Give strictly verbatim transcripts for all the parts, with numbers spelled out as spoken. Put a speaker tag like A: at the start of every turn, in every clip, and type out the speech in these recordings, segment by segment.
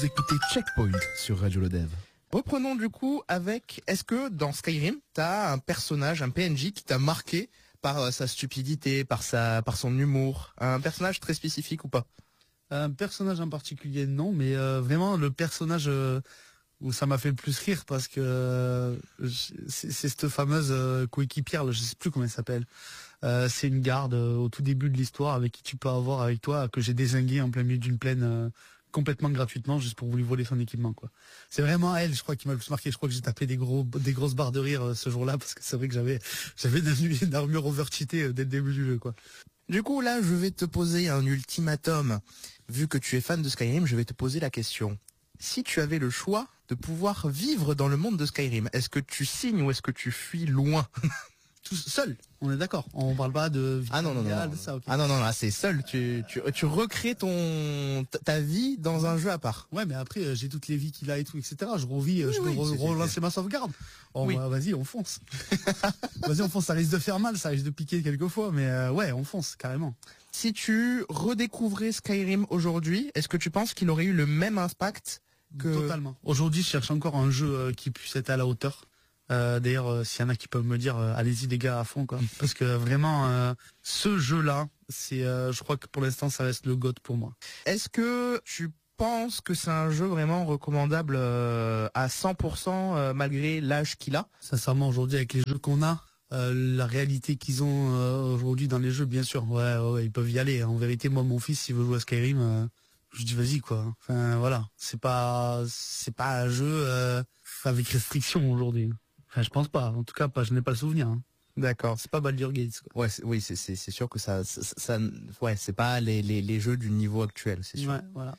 A: Vous écoutez Checkpoint sur Radio Le Dev.
B: Reprenons du coup avec, est-ce que dans Skyrim, t'as un personnage, un P N J qui t'a marqué par euh, sa stupidité, par sa, par son humour, un personnage très spécifique ou pas?
C: Un personnage en particulier, non, mais euh, vraiment le personnage euh, où ça m'a fait le plus rire parce que euh, c'est, c'est cette fameuse euh, coéquipière, je sais plus comment elle s'appelle. Euh, c'est une garde euh, au tout début de l'histoire avec qui tu peux avoir avec toi, que j'ai dézingué en plein milieu d'une plaine euh, complètement gratuitement juste pour lui voler son équipement, quoi. C'est vraiment elle, je crois, qui m'a le plus marqué. Je crois que j'ai tapé des gros, des grosses barres de rire euh, ce jour-là parce que c'est vrai que j'avais, j'avais une, une armure overcheatée euh, dès le début du jeu, quoi.
B: Du coup, là, je vais te poser un ultimatum. Vu que tu es fan de Skyrim, je vais te poser la question. Si tu avais le choix de pouvoir vivre dans le monde de Skyrim, est-ce que tu signes ou est-ce que tu fuis loin?
C: Tout seul, on est d'accord. On parle pas de vie
B: ah non non non,
C: familiale,
B: non.
C: de ça, okay.
B: Ah non non là c'est seul. Tu tu tu recrées ton ta vie dans un jeu à part.
C: Ouais, mais après euh, j'ai toutes les vies qu'il a et tout, et cetera. Je revis, oui, je peux
B: oui,
C: re- relancer ma sauvegarde. Oh, oui. bah, vas-y, on fonce. Vas-y, on fonce. Ça risque de faire mal, ça risque de piquer quelques fois, mais euh, ouais, on fonce carrément.
B: Si tu redécouvrais Skyrim aujourd'hui, est-ce que tu penses qu'il aurait eu le même impact que...
C: Totalement. Aujourd'hui, je cherche encore un jeu euh, qui puisse être à la hauteur. Euh, d'ailleurs, euh, s'il y en a qui peuvent me dire, euh, allez-y les gars à fond, quoi. Parce que vraiment, euh, ce jeu-là, c'est, euh, je crois que pour l'instant, ça reste le GOAT pour moi.
B: Est-ce que tu penses que c'est un jeu vraiment recommandable euh, à cent pour cent euh, malgré l'âge qu'il a?
C: Sincèrement, aujourd'hui, avec les jeux qu'on a, euh, la réalité qu'ils ont euh, aujourd'hui dans les jeux, bien sûr, ouais, ouais, ils peuvent y aller. En vérité, moi, mon fils, s'il veut jouer à Skyrim, euh, je dis vas-y, quoi. Enfin, voilà, c'est pas, c'est pas un jeu euh, avec restriction aujourd'hui. Enfin, je pense pas. En tout cas, pas. Je n'ai pas le souvenir. Hein.
B: D'accord.
C: C'est pas Baldur's Gate, quoi.
B: Ouais, c'est, oui, c'est, c'est, c'est sûr que ça, ça, ça, ouais, c'est pas les, les, les jeux du niveau actuel, c'est sûr.
C: Ouais, voilà.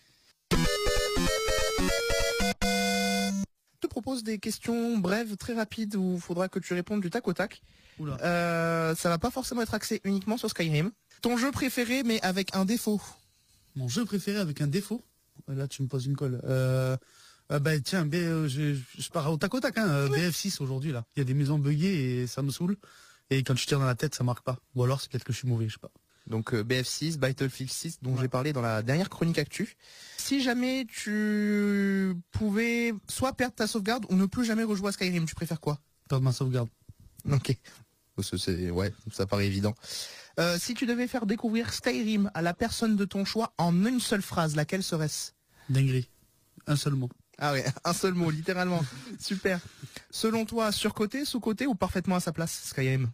B: Je te propose des questions brèves, très rapides, où il faudra que tu répondes du tac au tac.
C: Oula.
B: Euh, ça va pas forcément être axé uniquement sur Skyrim. Ton jeu préféré, mais avec un défaut.
C: Mon jeu préféré avec un défaut. Là, tu me poses une colle. Euh, euh, bah tiens, B, euh, je, je pars au tac au tac. Hein, euh, oui. B F six aujourd'hui là. Il y a des maisons buggées et ça me saoule. Et quand tu tires dans la tête, ça marque pas. Ou alors c'est peut-être que je suis mauvais, je sais pas.
B: Donc euh, B F six, Battlefield six, dont
C: ouais.
B: j'ai parlé dans la dernière chronique actu. Si jamais tu pouvais soit perdre ta sauvegarde ou ne plus jamais rejouer à Skyrim, tu préfères quoi?
C: Perdre ma sauvegarde.
B: Ok. C'est, ouais, ça paraît évident. Euh, si tu devais faire découvrir Skyrim à la personne de ton choix en une seule phrase, laquelle serait-ce?
C: Dinguerie. Un seul mot.
B: Ah ouais, un seul mot, littéralement. Super. Selon toi, surcoté, sous-coté ou parfaitement à sa place, Skyrim?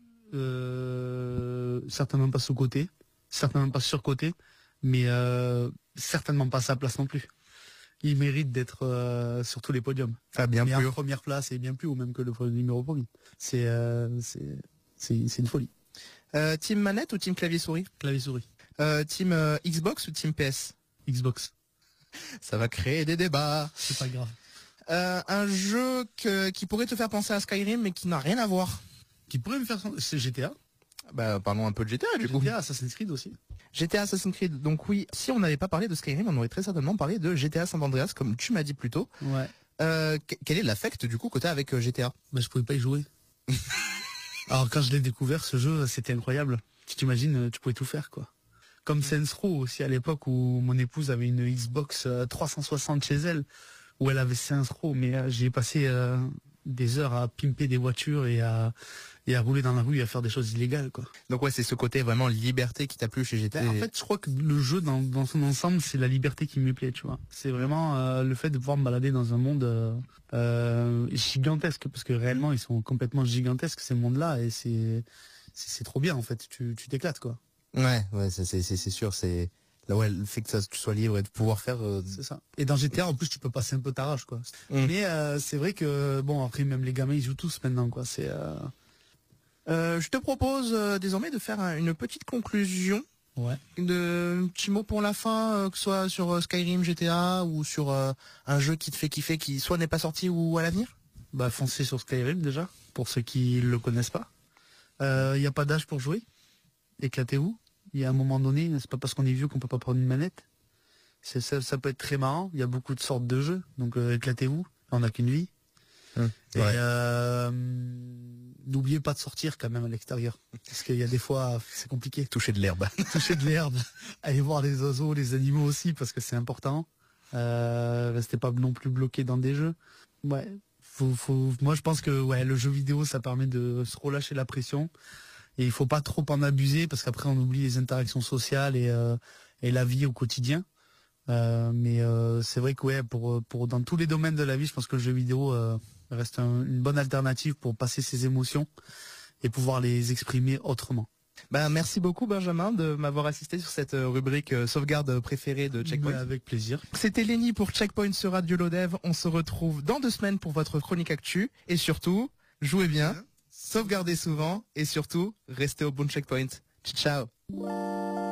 C: Euh, certainement pas sous-coté, certainement pas sur-coté, mais euh, certainement pas à sa place non plus. Il mérite d'être euh, sur tous les podiums.
B: Ah, bien plus haut.
C: Première place et bien plus haut même que le numéro premier. C'est euh, c'est c'est c'est une folie.
B: Euh, team manette ou team clavier souris?
C: Clavier souris.
B: Euh, team euh, Xbox ou team P S?
C: Xbox.
B: Ça va créer des débats.
C: C'est pas grave.
B: Euh, un jeu que, qui pourrait te faire penser à Skyrim mais qui n'a rien à voir.
C: Qui pourrait me faire penser, c'est G T A.
B: Bah parlons un peu de G T A du coup.
C: G T A, Assassin's Creed aussi.
B: G T A, Assassin's Creed. Donc oui, si on n'avait pas parlé de Skyrim, on aurait très certainement parlé de G T A San Andreas comme tu m'as dit plus tôt.
C: Ouais.
B: Euh, quel est l'affect du coup que t'as avec euh, G T A?
C: Bah je pouvais pas y jouer. Alors quand je l'ai découvert ce jeu, c'était incroyable. Tu t'imagines, tu pouvais tout faire quoi. Comme Saints Row aussi à l'époque où mon épouse avait une Xbox trois cent soixante chez elle, où elle avait Saints Row, mais euh, j'ai passé euh, des heures à pimper des voitures et à et à rouler dans la rue et à faire des choses illégales quoi.
B: Donc ouais, c'est ce côté vraiment liberté qui t'a plu chez G T A.
C: En fait, je crois que le jeu dans, dans son ensemble, c'est la liberté qui me plaît, tu vois. C'est vraiment euh, le fait de pouvoir me balader dans un monde euh, euh, gigantesque, parce que réellement ils sont complètement gigantesques ces mondes-là et c'est c'est, c'est trop bien en fait. Tu tu t'éclates quoi.
B: Ouais, ouais, c'est c'est c'est sûr, c'est là ouais, le fait que ça tu sois libre et de pouvoir faire euh...
C: c'est ça. Et dans G T A en plus tu peux passer un peu ta rage quoi.
B: Mm.
C: Mais euh, c'est vrai que bon après même les gamins ils jouent tous maintenant quoi, c'est euh...
B: Euh, je te propose euh, désormais de faire un, une petite conclusion.
C: Ouais.
B: De un petit mot pour la fin, euh, que ce soit sur euh, Skyrim, G T A ou sur euh, un jeu qui te fait kiffer, qui soit n'est pas sorti ou à l'avenir.
C: Bah foncez sur Skyrim déjà pour ceux qui le connaissent pas. Il euh, y a pas d'âge pour jouer. Éclatez-vous. Il y a un moment donné, c'est pas parce qu'on est vieux qu'on peut pas prendre une manette. C'est ça, ça peut être très marrant. Il y a beaucoup de sortes de jeux, donc euh, éclatez-vous. On n'a qu'une vie.
B: Hum,
C: Et euh, n'oubliez pas de sortir quand même à l'extérieur, parce qu'il y a des fois c'est compliqué.
B: Toucher de l'herbe.
C: Toucher de l'herbe. Aller voir les oiseaux, les animaux aussi, parce que c'est important. Euh, restez pas non plus bloqué dans des jeux. Ouais, faut, faut, moi je pense que ouais, le jeu vidéo ça permet de se relâcher la pression et il faut pas trop en abuser parce qu'après on oublie les interactions sociales et, euh, et la vie au quotidien. Euh, mais euh, c'est vrai que ouais, pour, pour dans tous les domaines de la vie, je pense que le jeu vidéo euh, reste un, une bonne alternative pour passer ses émotions et pouvoir les exprimer autrement.
B: Ben, merci beaucoup Benjamin de m'avoir assisté sur cette rubrique euh, sauvegarde préférée de Checkpoint.
C: Ouais, avec plaisir.
B: C'était Lenny pour Checkpoint sur Radio Lodev. On se retrouve dans deux semaines pour votre chronique actu. Et surtout, jouez bien, sauvegardez souvent et surtout, restez au bon Checkpoint. Ciao.